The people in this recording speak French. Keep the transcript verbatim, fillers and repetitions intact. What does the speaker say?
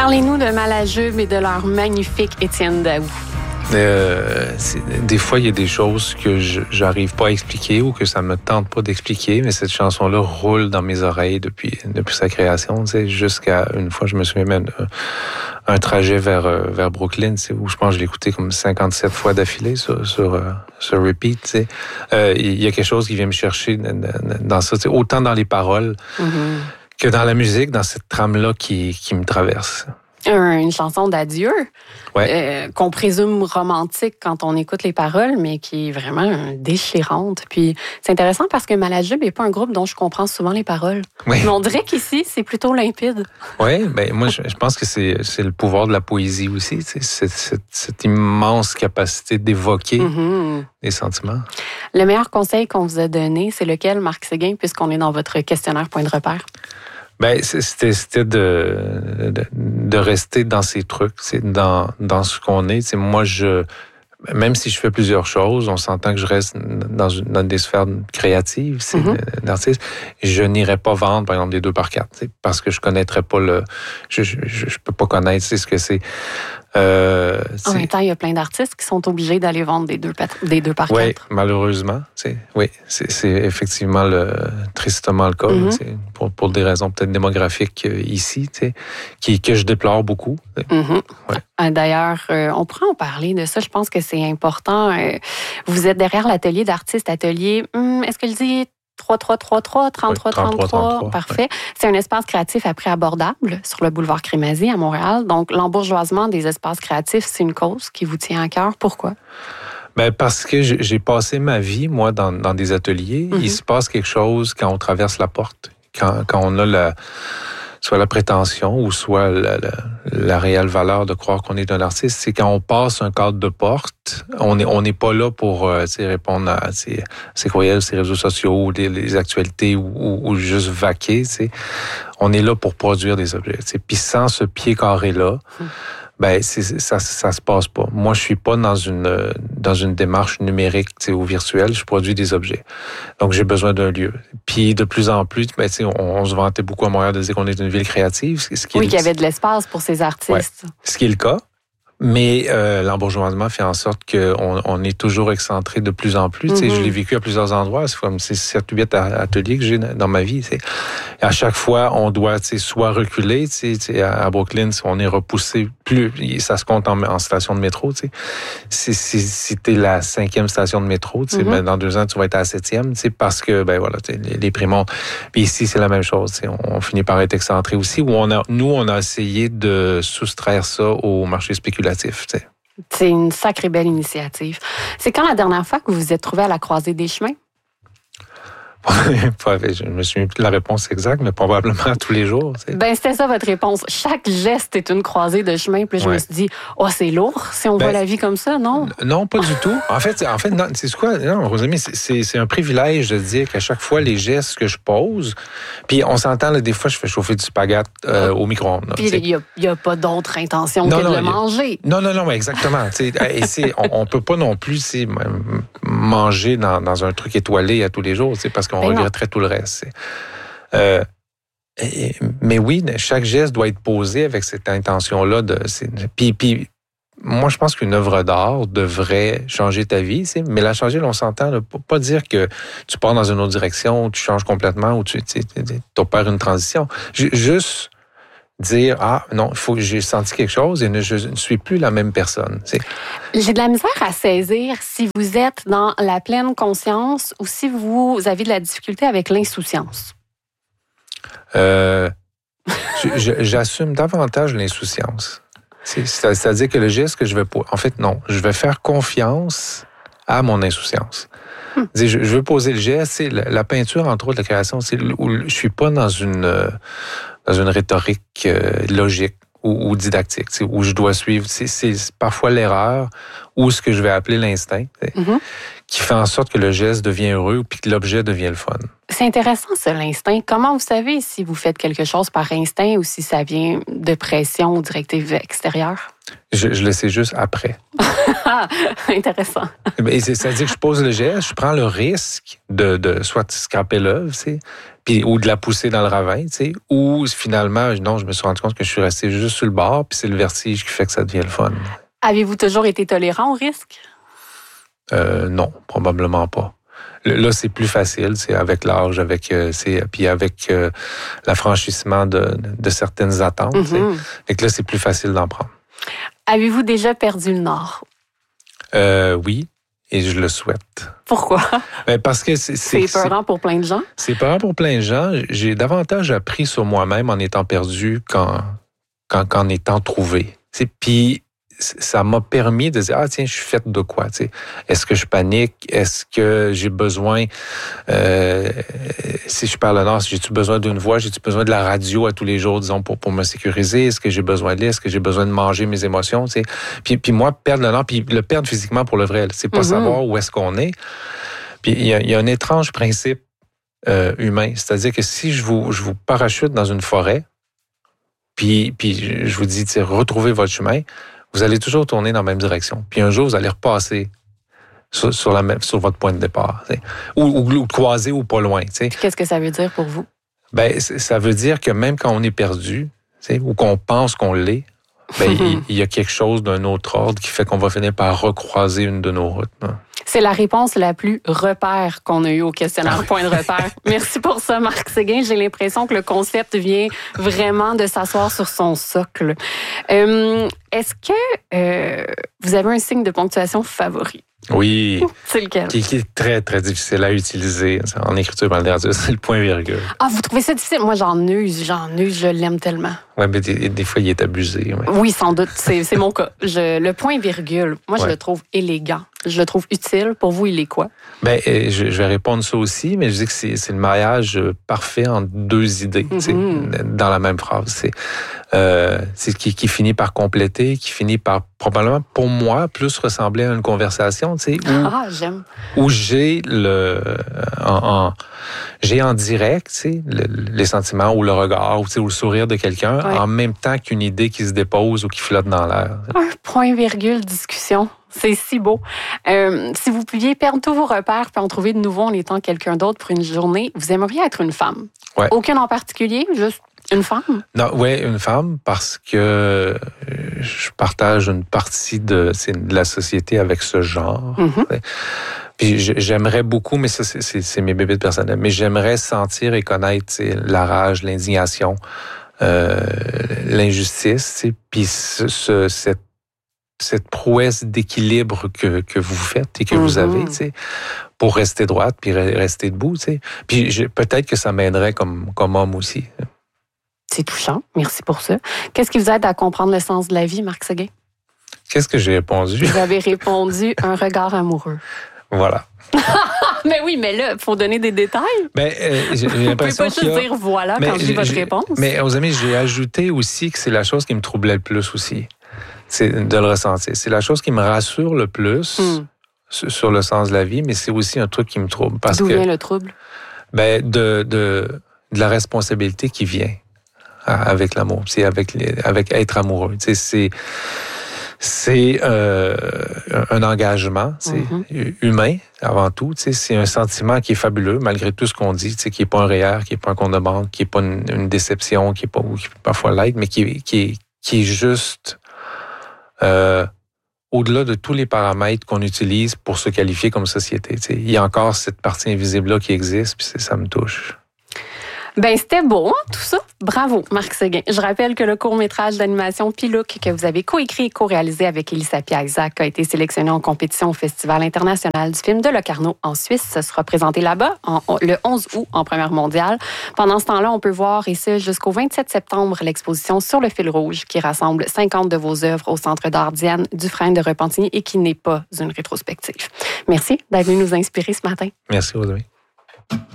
Parlez-nous de Malajube et de leur magnifique Étienne Daou. Euh, des fois, il y a des choses que je j'arrive pas à expliquer ou que ça me tente pas d'expliquer, mais cette chanson-là roule dans mes oreilles depuis depuis sa création. Tu sais, jusqu'à une fois, je me souviens même un, un trajet vers vers Brooklyn, tu sais, où je pense que je l'ai écouté comme cinquante-sept fois d'affilée sur sur, sur repeat. Tu sais, euh, il y a quelque chose qui vient me chercher dans ça, tu sais, autant dans les paroles mm-hmm. que dans la musique, dans cette trame-là qui qui me traverse. Une chanson d'adieu, ouais. euh, qu'on présume romantique quand on écoute les paroles, mais qui est vraiment déchirante. Puis c'est intéressant parce que Malajube n'est pas un groupe dont je comprends souvent les paroles. Oui. Mais on dirait qu'ici, c'est plutôt limpide. Oui, ben moi, je, je pense que c'est, c'est le pouvoir de la poésie aussi, c'est, c'est, cette, cette immense capacité d'évoquer mm-hmm. des sentiments. Le meilleur conseil qu'on vous a donné, c'est lequel, Marc Séguin, puisqu'on est dans votre questionnaire point de repère? Ben, c'était, c'était de, de, de rester dans ces trucs, c'est dans, dans ce qu'on est. C'est moi, je, même si je fais plusieurs choses, on s'entend que je reste dans, une, dans des sphères créatives, c'est mm-hmm. d'artistes. Je n'irai pas vendre, par exemple, des deux par quatre, parce que je connaîtrais pas le, je, je, je, je peux pas connaître, c'est ce que c'est. Euh, en même temps, il y a plein d'artistes qui sont obligés d'aller vendre des deux, des deux par quatre. Oui, malheureusement. C'est, oui, c'est, c'est effectivement le, tristement le cas. Mm-hmm. C'est pour, pour des raisons peut-être démographiques ici, qui, que je déplore beaucoup. Mm-hmm. Ouais. D'ailleurs, euh, on pourrait en parler de ça. Je pense que c'est important. Euh, vous êtes derrière l'atelier d'artistes atelier. Hum, est-ce que je dis trois trois trois trois, trente-trois trente-trois, parfait. Oui. C'est un espace créatif à prix abordable sur le boulevard Crémazie à Montréal. Donc, l'embourgeoisement des espaces créatifs, c'est une cause qui vous tient à cœur. Pourquoi? Ben parce que j'ai passé ma vie, moi, dans, dans des ateliers. Mm-hmm. Il se passe quelque chose quand on traverse la porte, quand, quand on a la... soit la prétention ou soit la, la, la réelle valeur de croire qu'on est un artiste, c'est quand on passe un cadre de porte, on n'est on n'est pas là pour euh, répondre à ces, ces courriels, ces réseaux sociaux, les, les actualités ou, ou, ou juste vaquer. T'sais. On est là pour produire des objets. T'sais. Puis sans ce pied carré-là, mmh. ben c'est, ça ça se passe pas. Moi, je suis pas dans une dans une démarche numérique ou virtuelle. Je produis des objets. Donc, j'ai besoin d'un lieu. Puis, de plus en plus, ben, on, on se vantait beaucoup à Montréal de dire qu'on est une ville créative. Ce qui oui, est, qu'il y avait de l'espace pour ces artistes. Ouais, ce qui est le cas. Mais euh, l'embourgeoisement fait en sorte qu'on on est toujours excentré de plus en plus. Mm-hmm. Je l'ai vécu à plusieurs endroits. C'est comme c'est sept ou huit ateliers que j'ai dans ma vie. T'sais. À chaque fois, on doit soit reculer. À Brooklyn, on est repoussé plus. Ça se compte en, en station de métro. Si, si, si t'es la cinquième station de métro, mm-hmm. ben, dans deux ans, tu vas être à la septième. Parce que ben voilà, les, les prix montent. Puis ici, c'est la même chose. On, on finit par être excentré aussi. Où on a, nous, on a essayé de soustraire ça au marché spéculatif. T'sais. C'est une sacrée belle initiative. C'est quand la dernière fois que vous vous êtes trouvé à la croisée des chemins? Je me souviens plus de la réponse exacte, mais probablement tous les jours. T'sais. Ben c'était ça votre réponse. Chaque geste est une croisée de chemin. Puis je ouais. me suis dit, oh c'est lourd si on ben, voit la vie comme ça, non? Non, pas du tout. En fait, en fait, non, c'est quoi? Non, Rosamie, c'est, c'est un privilège de dire qu'à chaque fois les gestes que je pose, puis on s'entend là, des fois je fais chauffer du spaghette euh, au micro-ondes. Là, puis il y a, y a pas d'autre intention non, que non, de le manger. Non, non, non, mais exactement. Et c'est, on, on peut pas non plus manger dans, dans un truc étoilé à tous les jours, parce que on ben regretterait tout le reste. Euh, et, mais oui, chaque geste doit être posé avec cette intention-là. De, puis, puis, moi, je pense qu'une œuvre d'art devrait changer ta vie, mais la changer, on s'entend, là, pas dire que tu pars dans une autre direction, tu changes complètement, ou tu opères une transition. Juste dire, ah non, il faut que j'ai senti quelque chose et ne, je ne suis plus la même personne. C'est... J'ai de la misère à saisir si vous êtes dans la pleine conscience ou si vous avez de la difficulté avec l'insouciance. Euh, j'assume davantage l'insouciance. C'est, c'est-à-dire que le geste que je vais... En fait, non. Je vais faire confiance à mon insouciance. Hmm. Je, je veux poser le geste. C'est la, la peinture, entre autres, la création, c'est où je suis pas dans une... dans une rhétorique euh, logique ou, ou didactique, où je dois suivre. C'est, c'est parfois l'erreur ou ce que je vais appeler l'instinct, mm-hmm. qui fait en sorte que le geste devient heureux puis que l'objet devient le fun. C'est intéressant, ça, l'instinct. Comment vous savez si vous faites quelque chose par instinct ou si ça vient de pression ou directive extérieure? Je, je le sais juste après. Intéressant. C'est-à-dire que je pose le geste, je prends le risque de, de soit scraper l'œuvre, puis ou de la pousser dans le ravin, tu sais, ou finalement, non, je me suis rendu compte que je suis resté juste sur le bord, puis c'est le vertige qui fait que ça devient le fun. Avez-vous toujours été tolérant au risque? Euh, non, probablement pas. Là, c'est plus facile, c'est avec l'âge, avec euh, c'est puis avec euh, l'affranchissement de, de certaines attentes. Mm-hmm. Fait que là, c'est plus facile d'en prendre. Avez-vous déjà perdu le nord? Euh, oui, et je le souhaite. Pourquoi? Ben parce que c'est... C'est, c'est épeurant pour plein de gens? C'est épeurant pour plein de gens. J'ai davantage appris sur moi-même en étant perdu qu'en, qu'en, qu'en étant trouvé. T'sais, puis ça m'a permis de dire, ah tiens, je suis fait de quoi? T'sais. Est-ce que je panique? Est-ce que j'ai besoin, euh, si je parle le nord, j'ai-tu besoin d'une voix? J'ai-tu besoin de la radio à tous les jours, disons, pour, pour me sécuriser? Est-ce que j'ai besoin de lire? Est-ce que j'ai besoin de manger mes émotions? T'sais? Puis, puis moi, perdre le nord, puis le perdre physiquement pour le vrai, c'est pas mm-hmm. savoir où est-ce qu'on est. Puis il y a, il y a un étrange principe euh, humain, c'est-à-dire que si je vous, je vous parachute dans une forêt, puis, puis je vous dis, retrouvez votre chemin, vous allez toujours tourner dans la même direction. Puis un jour, vous allez repasser sur, sur, la même, sur votre point de départ. Ou, ou, ou croiser ou pas loin. T'sais. Qu'est-ce que ça veut dire pour vous? Ben, ça veut dire que même quand on est perdu, ou qu'on pense qu'on l'est, ben, il, il y a quelque chose d'un autre ordre qui fait qu'on va finir par recroiser une de nos routes. Hein. C'est la réponse la plus repère qu'on a eue au questionnaire ah. Point de repère. Merci pour ça, Marc Séguin. J'ai l'impression que le concept vient vraiment de s'asseoir sur son socle. Euh, est-ce que euh, vous avez un signe de ponctuation favori? Oui. C'est lequel? Qui, qui est très, très difficile à utiliser en écriture par le c'est le point-virgule. Ah, vous trouvez ça difficile? Moi, j'en use, j'en use, je l'aime tellement. Oui, mais des, des fois, il est abusé. Ouais. Oui, sans doute. C'est, c'est mon cas. Je, le point-virgule, moi, ouais. je le trouve élégant. Je le trouve utile. Pour vous, il est quoi? Bien, je, je vais répondre ça aussi, mais je dis que c'est, c'est le mariage parfait entre deux idées mm-hmm. dans la même phrase. C'est, euh, c'est qui, qui finit par compléter, qui finit par, probablement, pour moi, plus ressembler à une conversation. Tu sais, où, ah, j'aime. Où j'ai le... En, en, j'ai en direct, tu sais, le, les sentiments ou le regard ou, tu sais, ou le sourire de quelqu'un ouais. en même temps qu'une idée qui se dépose ou qui flotte dans l'air. Un point-virgule discussion. C'est si beau. Euh, si vous pouviez perdre tous vos repères puis en trouver de nouveaux en étant quelqu'un d'autre pour une journée, vous aimeriez être une femme? Ouais. Aucune en particulier? Juste une femme? Non, oui, une femme parce que je partage une partie de, c'est, de la société avec ce genre. Mm-hmm. Puis j'aimerais beaucoup, mais ça, c'est, c'est, c'est mes bébés personnels, mais j'aimerais sentir et connaître la rage, l'indignation, euh, l'injustice, puis ce, ce, cette cette prouesse d'équilibre que, que vous faites et que mm-hmm. vous avez, tu sais, pour rester droite puis rester debout, tu sais. Puis je, peut-être que ça m'aiderait comme, comme homme aussi. C'est touchant. Merci pour ça. Qu'est-ce qui vous aide à comprendre le sens de la vie, Marc Séguin? Qu'est-ce que j'ai répondu? Vous avez répondu un regard amoureux. Voilà. Mais oui, mais là, il faut donner des détails. Ben, euh, j'ai, j'ai l'impression vous pouvez pas juste dire voilà mais quand je dis votre réponse. Mais aux amis, j'ai ajouté aussi que c'est la chose qui me troublait le plus aussi. C'est de le ressentir. C'est la chose qui me rassure le plus mm. sur le sens de la vie, mais c'est aussi un truc qui me trouble. Parce D'où que, vient le trouble? Ben, de, de, de la responsabilité qui vient avec l'amour, c'est avec, les, avec être amoureux. C'est, c'est, c'est euh, un engagement, c'est mm-hmm. humain avant tout. C'est un sentiment qui est fabuleux, malgré tout ce qu'on dit, qui n'est pas un réel, qui n'est pas un compte de banque, qui n'est pas une, une déception, qui est pas, qui peut parfois l'être, mais qui, qui, est, qui est juste... Euh, au-delà de tous les paramètres qu'on utilise pour se qualifier comme société. T'sais. Il y a encore cette partie invisible-là qui existe, puis ça me touche. Ben c'était beau, hein, tout ça. Bravo, Marc Séguin. Je rappelle que le court-métrage d'animation Pilouk que vous avez coécrit et co-réalisé avec Elissa Piazzac a été sélectionné en compétition au Festival international du film de Locarno en Suisse. Ça sera présenté là-bas en, le onze août en première mondiale. Pendant ce temps-là, on peut voir, et ce jusqu'au vingt-sept septembre, l'exposition Sur le fil rouge qui rassemble cinquante de vos œuvres au Centre d'art Diane Dufresne de Repentigny et qui n'est pas une rétrospective. Merci d'être venu nous inspirer ce matin. Merci, Rosalie.